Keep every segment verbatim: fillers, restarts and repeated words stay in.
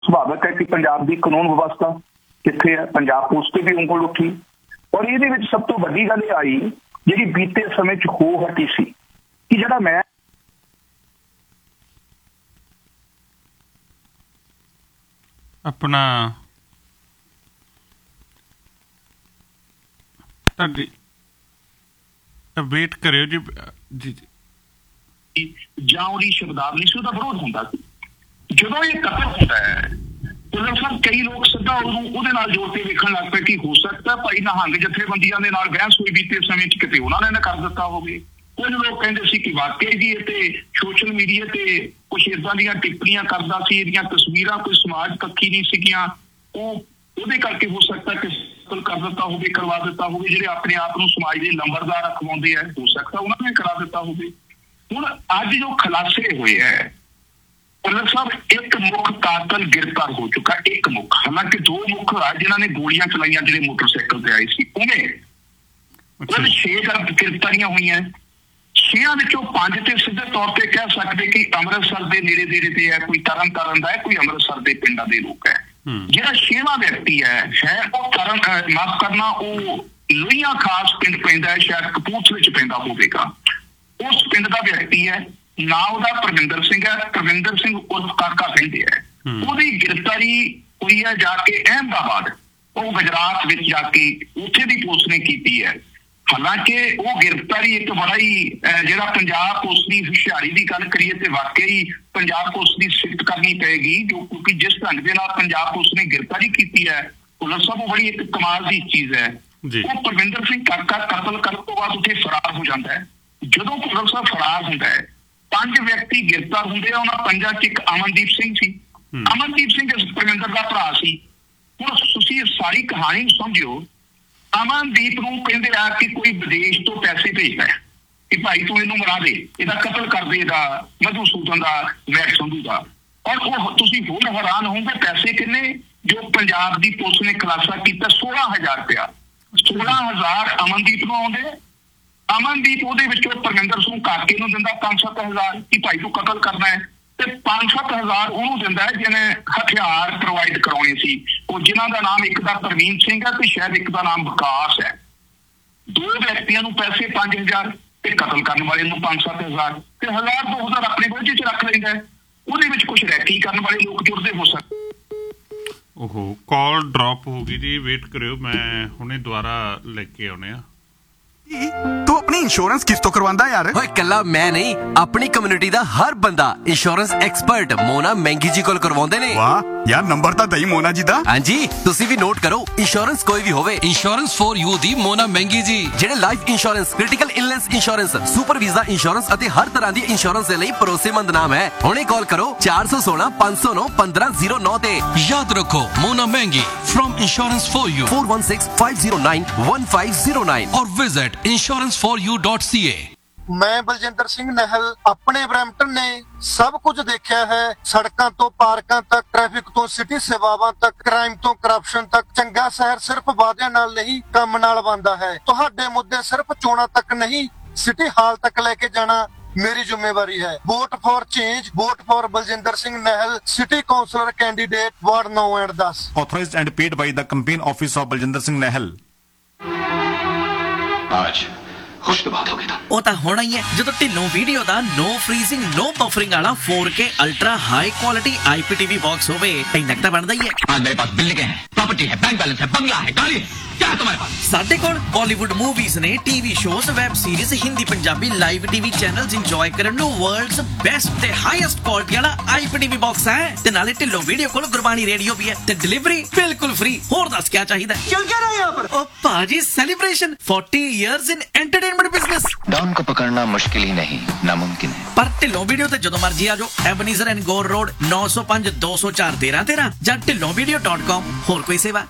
ਸੁਭਾਵਿਕ ਹੈ ਕਿ ਪੰਜਾਬ ਦੀ ਕਾਨੂੰਨ ਵਿਵਸਥਾ ਕਿੱਥੇ ਹੈ, ਪੰਜਾਬ ਪੁਲਿਸ ਤੇ ਵੀ ਉਂਗਲ ਉੱਠੀ। ਔਰ ਇਹਦੇ ਵਿੱਚ ਸਭ ਤੋਂ ਵੱਡੀ ਗੱਲ ਇਹ ਆਈ ਜਿਹੜੀ ਬੀਤੇ ਸਮੇਂ 'ਚ ਹੋ ਹਟੀ ਸੀ ਕਿ ਜਿਹੜਾ ਮੈਂ ਆਪਣਾ ਤੁਹਾਡੀ ਵੇਟ ਕਰਿਓ ਜੀ ਜੀ ਜਾਂ ਉਹਦੀ ਸ਼ਬਦਾਵਲੀ ਸੀ ਉਹਦਾ ਵਿਰੋਧ ਹੁੰਦਾ ਸੀ। ਜਦੋਂ ਇਹ ਕਤਲ ਹੁੰਦਾ ਹੈ ਉਦੋਂ ਸਭ ਕਈ ਲੋਕ ਸਿੱਧਾ ਉਹਨੂੰ ਉਹਦੇ ਨਾਲ ਜੋੜ ਕੇ ਵੇਖਣ ਲੱਗ ਪਏ ਕਿ ਹੋ ਸਕਦਾ ਭਾਈ ਨਿਹੰਗ ਜਥੇਬੰਦੀਆਂ ਦੇ ਨਾਲ ਬਹਿਸ ਹੋਈ ਬੀਤੇ ਸਮੇਂ 'ਚ ਕਿਤੇ ਉਹਨਾਂ ਨੇ ਕਰ ਦਿੱਤਾ ਹੋਵੇ। ਕੁਝ ਲੋਕ ਕਹਿੰਦੇ ਸੀ ਕਿ ਵਾਕਈ ਜੀ ਇਹ ਤੇ ਸੋਸ਼ਲ ਮੀਡੀਆ ਤੇ ਕੁਛ ਏਦਾਂ ਦੀਆਂ ਟਿੱਪਣੀਆਂ ਕਰਦਾ ਸੀ, ਇਹਦੀਆਂ ਤਸਵੀਰਾਂ ਕੋਈ ਸਮਾਜ ਪੱਖੀ ਨਹੀਂ ਸੀਗੀਆਂ, ਉਹ ਉਹਦੇ ਕਰਕੇ ਹੋ ਸਕਦਾ ਕਿ ਕਰ ਦਿੱਤਾ ਹੋਵੇ, ਕਰਵਾ ਦਿੱਤਾ ਹੋਵੇ। ਜਿਹੜੇ ਆਪਣੇ ਆਪ ਨੂੰ ਸਮਾਜ ਦੇ ਲੰਬਰਦਾਰ ਅਖਵਾਉਂਦੇ ਆ ਹੋ ਸਕਦਾ ਉਹਨਾਂ ਨੇ ਕਰਾ ਦਿੱਤਾ ਹੋਵੇ। ਹੁਣ ਅੱਜ ਜੋ ਖੁਲਾਸੇ ਹੋਏ ਹੈ ਭੁੱਲਰ ਸਾਹਿਬ, ਇੱਕ ਮੁੱਖ ਕਾਤਲ ਗ੍ਰਿਫਤਾਰ ਹੋ ਚੁੱਕਾ, ਇੱਕ ਮੁੱਖ, ਹਾਲਾਂਕਿ ਦੋ ਮੁੱਖ ਆ ਜਿਨ੍ਹਾਂ ਨੇ ਗੋਲੀਆਂ ਚਲਾਈਆਂ ਜਿਹੜੇ ਮੋਟਰਸਾਈਕਲ ਤੇ ਆਏ ਸੀ। ਉਵੇਂ ਉਹ ਛੇ ਗ੍ਰਿਫਤਾਰੀਆਂ ਹੋਈਆਂ, ਛੇਆਂ ਵਿੱਚੋਂ ਪੰਜ ਤੇ ਸਿੱਧੇ ਤੌਰ ਤੇ ਕਹਿ ਸਕਦੇ ਕਿ ਅੰਮ੍ਰਿਤਸਰ ਦੇ ਨੇੜੇ ਨੇੜੇ ਤੇ ਹੈ, ਕੋਈ ਤਰਨ ਤਾਰਨ ਦਾ ਹੈ, ਕੋਈ ਅੰਮ੍ਰਿਤਸਰ ਦੇ ਪਿੰਡਾਂ ਦੇ ਲੋਕ ਹੈ। ਜਿਹੜਾ ਛੇਵਾਂ ਵਿਅਕਤੀ ਹੈ ਹੈ ਉਹ ਤਰਨ ਮਾਫ ਕਰਨਾ ਉਹ ਲੋਹੀਆਂ ਖਾਸ ਪਿੰਡ ਪੈਂਦਾ ਹੈ, ਸ਼ਾਇਦ ਕਪੂਰਥਲੇ 'ਚ ਪੈਂਦਾ ਹੋਵੇਗਾ। ਉਸ ਪਿੰਡ ਦਾ ਵਿਅਕਤੀ ਹੈ, ਨਾ ਉਹਦਾ ਪਰਵਿੰਦਰ ਸਿੰਘ ਹੈ, ਪਰਵਿੰਦਰ ਸਿੰਘ ਉਰਫ ਕਾਕਾ ਕਹਿੰਦੇ ਹੈ। ਉਹਦੀ ਗ੍ਰਿਫਤਾਰੀ ਹੋਈ ਹੈ ਜਾ ਕੇ ਅਹਿਮਦਾਬਾਦ, ਉਹ ਗੁਜਰਾਤ ਵਿੱਚ ਜਾ ਕੇ ਉੱਥੇ ਦੀ ਪੁਲਿਸ ਨੇ ਕੀਤੀ ਹੈ। ਹਾਲਾਂਕਿ ਉਹ ਗ੍ਰਿਫਤਾਰੀ ਇੱਕ ਬੜਾ ਹੀ ਜਿਹੜਾ ਪੰਜਾਬ ਪੁਲਿਸ ਦੀ ਹੁਸ਼ਿਆਰੀ ਦੀ ਗੱਲ ਕਰੀਏ ਤੇ ਵਾਕਈ ਪੰਜਾਬ ਪੁਲਿਸ ਦੀ ਸਿਫਤ ਕਰਨੀ ਪਏਗੀ, ਜੋ ਕਿਉਂਕਿ ਜਿਸ ਢੰਗ ਦੇ ਨਾਲ ਪੰਜਾਬ ਪੁਲਿਸ ਨੇ ਗ੍ਰਿਫਤਾਰੀ ਕੀਤੀ ਹੈ ਪੁਲਿਸ ਸਾਹਿਬ, ਉਹ ਬੜੀ ਇੱਕ ਕਮਾਲ ਦੀ ਚੀਜ਼ ਹੈ। ਉਹ ਪਰਵਿੰਦਰ ਸਿੰਘ ਕਾਕਾ ਕਤਲ ਕਰਨ ਤੋਂ ਬਾਅਦ ਉੱਥੇ ਫਰਾਰ ਹੋ ਜਾਂਦਾ ਹੈ। ਜਦੋਂ ਪੁਲਿਸ ਸਾਹਿਬ ਫਰਾਰ ਹੁੰਦਾ ਹੈ ਪੰਜ ਵਿਅਕਤੀ ਗ੍ਰਿਫਤਾਰ ਹੁੰਦੇ ਆ, ਉਹਨਾਂ ਪੰਜਾਂ 'ਚ ਇੱਕ ਅਮਨਦੀਪ ਸਿੰਘ ਸੀ। ਅਮਨਦੀਪ ਸਿੰਘ ਇਸ ਪਰਵਿੰਦਰ ਦਾ ਭਰਾ ਸੀ। ਹੁਣ ਤੁਸੀਂ ਸਾਰੀ ਕਹਾਣੀ ਨੂੰ ਸਮਝਿਓ। ਅਮਨਦੀਪ ਨੂੰ ਕਹਿੰਦੇ ਆ ਕਿ ਕੋਈ ਵਿਦੇਸ਼ ਤੋਂ ਪੈਸੇ ਭੇਜਦਾ ਹੈ ਕਿ ਭਾਈ ਤੂੰ ਇਹਨੂੰ ਮਰਾ ਦੇ, ਇਹਦਾ ਕਤਲ ਕਰ ਦੇ, ਇਹਦਾ ਮਧੂ ਸੂਦਨ ਦਾ, ਮੈਟ ਸੰਧੂ ਦਾ। ਔਰ ਉਹ ਤੁਸੀਂ ਹੋਰ ਹੈਰਾਨ ਹੋਵੋਗੇ ਪੈਸੇ ਕਿੰਨੇ ਜੋ ਪੰਜਾਬ ਦੀ ਪੁਲਿਸ ਨੇ ਖੁਲਾਸਾ ਕੀਤਾ, ਸੋਲਾਂ ਹਜ਼ਾਰ ਰੁਪਇਆ ਸੋਲਾਂ ਹਜ਼ਾਰ ਅਮਨਦੀਪ ਨੂੰ ਆਉਂਦੇ। ਅਮਨਦੀਪ ਉਹਦੇ ਵਿੱਚੋਂ ਪਰਮਿੰਦਰ ਸਿੰਘ ਕਾਕੇ ਨੂੰ ਦਿੰਦਾ ਪੰਜ ਸੱਤ ਹਜ਼ਾਰ ਕਿ ਭਾਈ ਤੂੰ ਕਤਲ ਕਰਨਾ ਹੈ, ਤੇ ਪੰਜ ਸੱਤ ਹਜ਼ਾਰ ਉਹਨੂੰ ਦਿੰਦਾ ਹੈ ਜਿਹਨੇ ਹਥਿਆਰ ਪ੍ਰੋਵਾਈਡ ਕਰਾਉਣੇ ਸੀ। ਉਹ ਜਿਨ੍ਹਾਂ ਦਾ ਨਾਮ ਇੱਕ ਦਾ ਪ੍ਰਵੀਨ ਸਿੰਘ ਹੈ ਤੇ ਸ਼ਾਇਦ ਇੱਕ ਦਾ ਨਾਮ ਵਿਕਾਸ ਹੈ। ਦੋ ਵਿਅਕਤੀਆਂ ਨੂੰ ਪੈਸੇ ਪੰਜ ਹਜ਼ਾਰ ਤੇ ਕਤਲ ਕਰਨ ਵਾਲੇ ਨੂੰ ਪੰਜ ਸੱਤ ਹਜ਼ਾਰ ਤੇ ਹਜ਼ਾਰ ਦੋ ਹਜ਼ਾਰ ਆਪਣੇ ਬੋਝੇ 'ਚ ਰੱਖ ਲੈਂਦਾ ਹੈ। ਉਹਦੇ ਵਿੱਚ ਕੁਛ ਰੈਕੀ ਕਰਨ ਵਾਲੇ ਲੋਕ ਜੁੜਦੇ ਹੋ ਸਕਦੇ। ਉਹ ਕਾਲ ਡ੍ਰੌਪ ਹੋ ਗਈ ਜੀ, ਵੇਟ ਕਰਿਓ, ਮੈਂ ਹੁਣੇ ਦੁਬਾਰਾ ਲੈ ਕੇ ਆਉਣੇ ਆ। ਤੂੰ ਆਪਣੀ ਇੰਸ਼ੋਰੈਂਸ ਕਿਸ ਤੋਂ ਕਰਵਾਉਂਦਾ ਯਾਰ? ਓਏ ਕੱਲਾ ਮੈਂ ਨਹੀਂ, ਆਪਣੀ ਕਮਿਊਨਿਟੀ ਦਾ ਹਰ ਬੰਦਾ ਇੰਸ਼ੋਰੈਂਸ ਐਕਸਪਰਟ ਮੋਨਾ ਮਹਿੰਗੀ ਜੀ ਕੋਲ ਕਰਵਾਉਂਦੇ ਨੇ। ਵਾਹ ਯਾਰ, ਨੰਬਰ ਤਾਂ ਦਈ ਮੋਨਾ ਜੀ ਦਾ। ਹਾਂਜੀ, ਤੁਸੀਂ ਵੀ ਨੋਟ ਕਰੋ, ਇੰਸ਼ੋਰੈਂਸ ਕੋਈ ਵੀ ਹੋਵੇ, ਇੰਸ਼ੋਰੈਂਸ ਫॉर ਯੂ ਦੀ ਮੋਨਾ ਮਹਿੰਗੀ ਜੀ, ਜਿਹੜੇ life insurance, critical illness insurance, super visa insurance ਅਤੇ ਹਰ ਤਰ੍ਹਾਂ ਦੀ ਇੰਸ਼ੋਰੈਂਸ ਦੇ ਲਈ ਭਰੋਸੇਮੰਦ ਨਾਮ ਹੈ। ਹੁਣੇ ਕਾਲ ਕਰੋ ਚਾਰ ਸੌ ਸੋਲਾਂ ਪੰਜ ਸੌ ਨੌ ਪੰਦਰਾਂ ਜ਼ੀਰੋ ਨੌ ਤੇ। ਯਾਦ ਰੱਖੋ ਮੋਨਾ ਮਹਿੰਗੀ firm insurance for you four one six five zero nine one five zero nine और visit insurance for U dot C ए। ਮੈਂ ਬਲਜਿੰਦਰ ਸਿੰਘ ਨਹਿਲ ਆਪਣੇ ਬਰੈਂਪਟਨ ਨੇ ਸਭ ਕੁਝ ਦੇਖਿਆ ਹੈ। ਸੜਕਾਂ ਤੋਂ ਪਾਰਕਾਂ ਤੱਕ, ਟ੍ਰੈਫਿਕ ਤੋਂ ਸਿਟੀ ਸੇਵਾਵਾਂ ਤੱਕ, ਕ੍ਰਾਈਮ ਤੋਂ ਕਰਪਸ਼ਨ ਤੱਕ। ਚੰਗਾ ਸ਼ਹਿਰ ਸਿਰਫ ਵਾਅਦਿਆਂ ਨਾਲ ਨਹੀਂ, ਕੰਮ ਨਾਲ ਬਣਦਾ ਹੈ। ਤੁਹਾਡੇ ਮੁੱਦੇ ਸਿਰਫ ਚੋਣਾਂ ਤੱਕ ਨਹੀਂ, ਸਿਟੀ ਹਾਲ ਤੱਕ ਲੈ ਕੇ ਜਾਣਾ ਮੇਰੀ ਜ਼ਿੰਮੇਵਾਰੀ ਹੈ। Vote for change, vote for Baljinder Singh ਨਹਿਲ, city councillor candidate, ward ਨौ and दस। Authorized and paid by the campaign office of Baljinder Singh Nahal। आज खुश तो बात हो गई था। ਉਹ ਤਾਂ ਹੋਣਾ ਹੀ ਹੈ ਜਦੋਂ ਢਿੱਲੋਂ ਵੀਡੀਓ ਦਾ ਨੋ ਫਰੀਜ਼ਿੰਗ ਨੋ ਬਫਰਿੰਗ ਵਾਲਾ फोर के ultra high quality IPTV box ਹੋਵੇ। ਇੰਨਾ ਤਾਂ ਬਣਦਾ ਹੀ ਹੈ। आज मेरे पास बिल्डिंग है, प्रॉपर्टी है, बैंक बैलेंस है, बंगला है, गाड़ी है, क्या है तुम्हारे पास? ਸਾਡੇ ਕੋਲ ਬਾਲੀਵੁੱਡ ਮੂਵੀਜ਼ ਨੇ, TV shows, web series, Hindi Punjabi live TV channels enjoy ਕਰਨ ਨੂੰ ਵਰਲਡਸ ਬੈਸਟ ਤੇ ਹਾਈਐਸਟ ਕੁਆਲਿਟੀ ਵਾਲਾ ਆਈਪੀਟੀਵੀ ਬਾਕਸ ਹੈ। ਤੇ ਨਾਲੇ ਢਿੱਲੋਂ ਵੀਡੀਓ ਕੋਲ ਗੁਰਬਾਣੀ ਰੇਡੀਓ ਵੀ ਹੈ ਤੇ ਡਿਲੀਵਰੀ ਬਿਲਕੁਲ ਫ੍ਰੀ। ਹੋਰ ਦੱਸ ਕੀ ਚਾਹੀਦਾ? ਚਲ क्या रहा यहाँ पर? ओ पाजी celebration forty years in entertainment business. Don को पकड़ना मुश्किल ही नहीं, नामुमकिन है। पर ढिल्लों वीडियो ते जदों मर्जी आ जाओ। एबनीजर एंड गोर रोड नौ सौ पांच दो सौ चार तेरह तेरह ਜਾਂ ਢਿੱਲੋਂ ਵੀਡੀਓ ਡਾਟ ਕਾਮ। ਹੋਰ ਕੋਈ ਸੇਵਾ?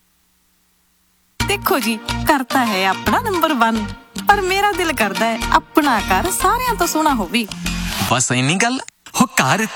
देखो जी, करता है अपना नंबर वन, पर मेरा दिल करता है अपना घर सारियां तो सोहना होवे। बस इन्नी गल हो घर